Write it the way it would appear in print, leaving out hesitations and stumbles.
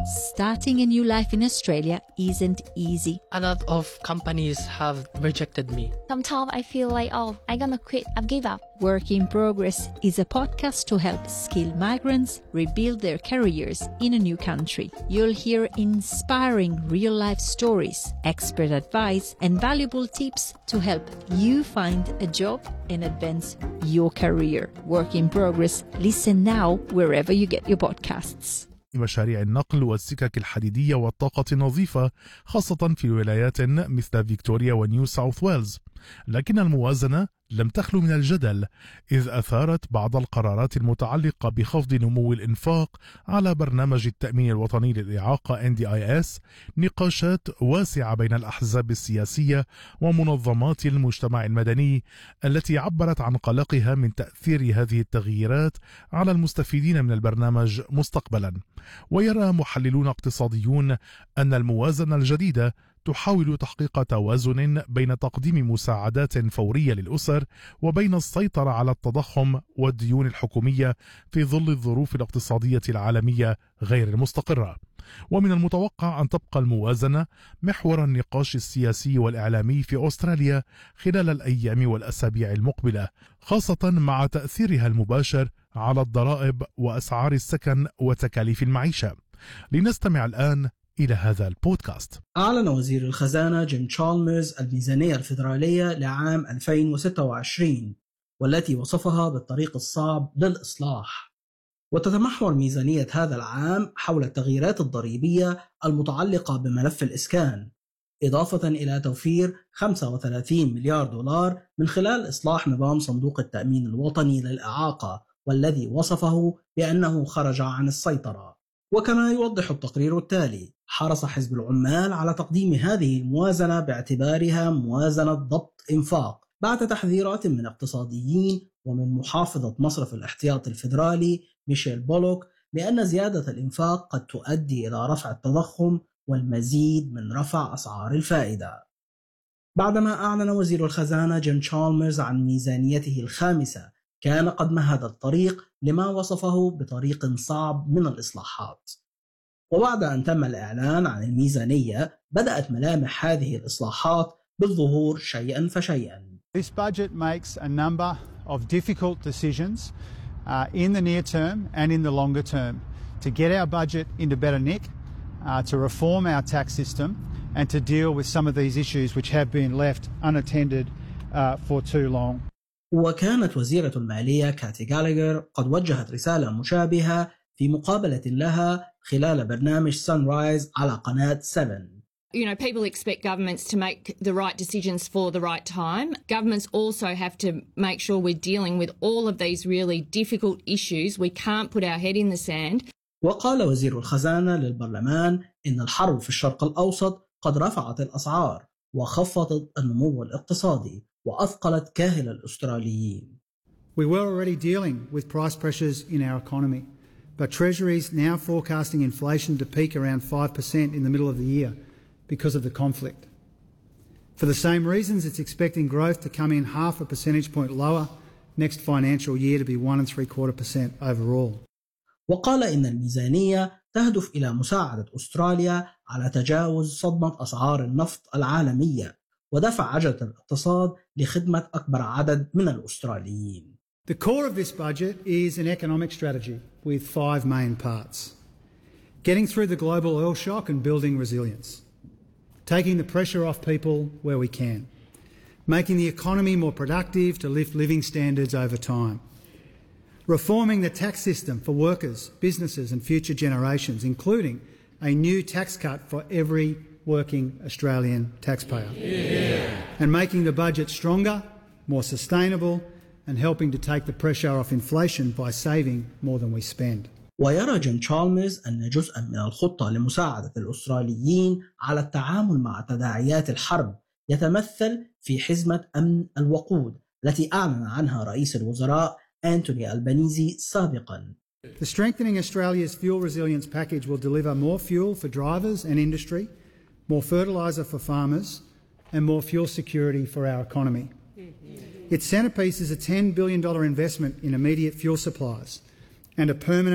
Starting a new life in Australia isn't easy. A lot of companies have rejected me. Sometimes I feel like, I'm gonna quit, I've give up. Work in Progress is a podcast to help skilled migrants rebuild their careers in a new country. You'll hear inspiring real-life stories, expert advice, and valuable tips to help you find a job and advance your career. Work in Progress. Listen now wherever you get your podcasts. مشاريع النقل والسكك الحديدية والطاقة النظيفة خاصة في ولايات مثل فيكتوريا ونيو ساوث ويلز، لكن الموازنة لم تخلو من الجدل إذ أثارت بعض القرارات المتعلقة بخفض نمو الإنفاق على برنامج التأمين الوطني للإعاقة NDIS نقاشات واسعة بين الأحزاب السياسية ومنظمات المجتمع المدني التي عبرت عن قلقها من تأثير هذه التغييرات على المستفيدين من البرنامج مستقبلا. ويرى محللون اقتصاديون أن الموازنة الجديدة تحاول تحقيق توازن بين تقديم مساعدات فورية للأسر وبين السيطرة على التضخم والديون الحكومية في ظل الظروف الاقتصادية العالمية غير المستقرة. ومن المتوقع أن تبقى الموازنة محور النقاش السياسي والإعلامي في أستراليا خلال الأيام والأسابيع المقبلة، خاصة مع تأثيرها المباشر على الضرائب وأسعار السكن وتكاليف المعيشة. لنستمع الآن إلى هذا البودكاست. أعلن وزير الخزانة جيم تشالمرز الميزانية الفيدرالية لعام 2026 والتي وصفها بالطريق الصعب للإصلاح. وتتمحور ميزانية هذا العام حول التغييرات الضريبية المتعلقة بملف الإسكان، إضافة إلى توفير 35 مليار دولار من خلال إصلاح نظام صندوق التأمين الوطني للإعاقة والذي وصفه بأنه خرج عن السيطرة. وكما يوضح التقرير التالي، حرص حزب العمال على تقديم هذه الموازنة باعتبارها موازنة ضبط إنفاق بعد تحذيرات من اقتصاديين ومن محافظة مصرف الاحتياط الفيدرالي ميشيل بولوك بأن زيادة الإنفاق قد تؤدي إلى رفع التضخم والمزيد من رفع أسعار الفائدة. بعدما أعلن وزير الخزانة جيم تشالمرز عن ميزانيته الخامسة، كان قد مهد الطريق لما وصفه بطريق صعب من الإصلاحات. وبعد أن تم الإعلان عن الميزانية، بدأت ملامح هذه الإصلاحات بالظهور شيئا فشيئا. This budget makes a number of difficult decisions in the near term and in the longer term to get our budget into better nick, to reform our tax system and to deal with some of these issues which have been left unattended for too long. وكانت وزيرة المالية كاتي غاليغر قد وجهت رسالة مشابهة في مقابلة لها خلال برنامج Sunrise على قناة 7. You know, people expect governments to make the right decisions for the right time. Governments also have to make sure we're dealing with all of these really difficult issues. We can't put our head in the sand. وقال وزير الخزانة للبرلمان إن الحرب في الشرق الأوسط قد رفعت الأسعار وخفضت النمو الاقتصادي وأثقلت كاهل الأستراليين. We were already dealing with price pressures in our economy, but Treasury is now forecasting inflation to peak around 5% in the middle of the year because of the conflict. For the same reasons, it's expecting growth to come in 0.5 percentage point lower next financial year to be 1.75% overall. وقال إن الميزانية تهدف إلى مساعدة أستراليا على تجاوز صدمة أسعار النفط العالمية ودفع عجلة الاقتصاد لخدمة أكبر عدد من الأستراليين. The core of this budget is an economic strategy with 5 main parts. Getting through the global oil shock and building resilience. Taking the pressure off people where we can. Making the economy more productive to lift living standards over time. Reforming the tax system for workers, businesses and future generations, including a new tax cut for every working Australian taxpayer. And making the budget stronger, more sustainable and helping to take the pressure off inflation by saving more than we spend. ويرى جيم تشالمرز أن جزءا من الخطة لمساعدة الأستراليين على التعامل مع تداعيات الحرب يتمثل في حزمة أمن الوقود التي أعلن عنها رئيس الوزراء أنتوني ألبانيزي سابقا. The Strengthening Australia's Fuel Resilience Package will deliver more fuel for drivers and industry, more fertiliser for farmers and more fuel security for our economy. Its centrepiece is a $10 billion investment in immediate fuel supplies and a permanent